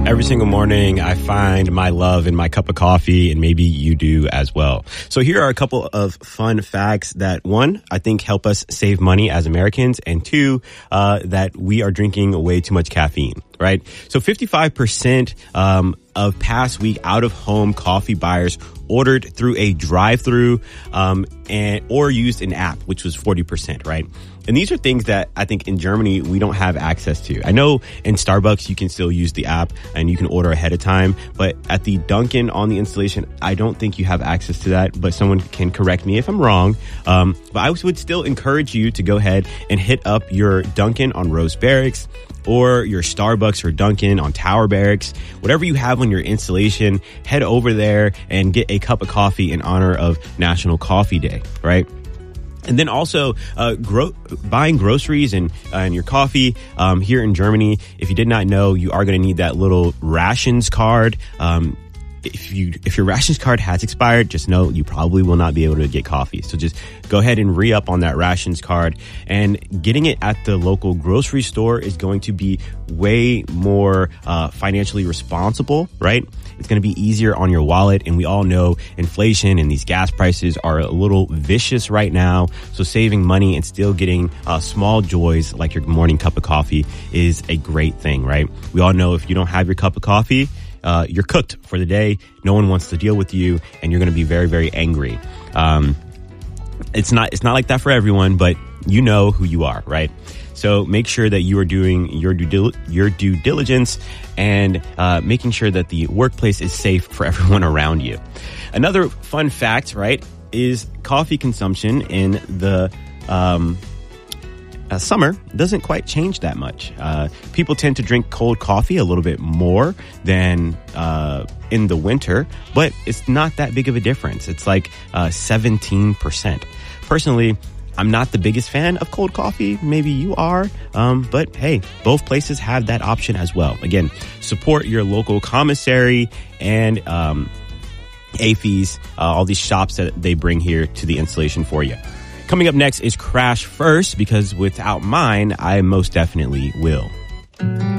Every single morning, I find my love in my cup of coffee, and maybe you do as well. So here are a couple of fun facts that, one, I think help us save money as Americans, and two, that we are drinking way too much caffeine, right? So 55% of past week out-of-home coffee buyers ordered through a drive-through or used an app, which was 40%, right? And these are things that I think in Germany we don't have access to. I know in Starbucks you can still use the app and you can order ahead of time, but at the Dunkin' on the installation, I don't think you have access to that, but someone can correct me if I'm wrong. But I would still encourage you to go ahead and hit up your Dunkin' on Rose Barracks, or your Starbucks or Dunkin' on Tower Barracks. Whatever you have on your installation, head over there and get a cup of coffee in honor of National Coffee Day, right? And then also buying groceries and your coffee here in Germany. If you did not know, you are going to need that little rations card. If your rations card has expired, just know you probably will not be able to get coffee. So just go ahead and re-up on that rations card. And getting it at the local grocery store is going to be way more financially responsible, right? It's going to be easier on your wallet. And we all know inflation and these gas prices are a little vicious right now. So saving money and still getting small joys like your morning cup of coffee is a great thing, right? We all know if you don't have your cup of coffee, you're cooked for the day. No one wants to deal with you, and you're going to be very, very angry. It's not like that for everyone, but you know who you are, right? So make sure that you are doing your due diligence and making sure that the workplace is safe for everyone around you. Another fun fact, right, is coffee consumption in the summer doesn't quite change that much. People tend to drink cold coffee a little bit more than in the winter, but it's not that big of a difference. It's like 17%. Personally, I'm not the biggest fan of cold coffee. Maybe you are, but hey, both places have that option as well. Again, support your local commissary and AFES, all these shops that they bring here to the installation for you. Coming up next is Crash First, because without mine, I most definitely will.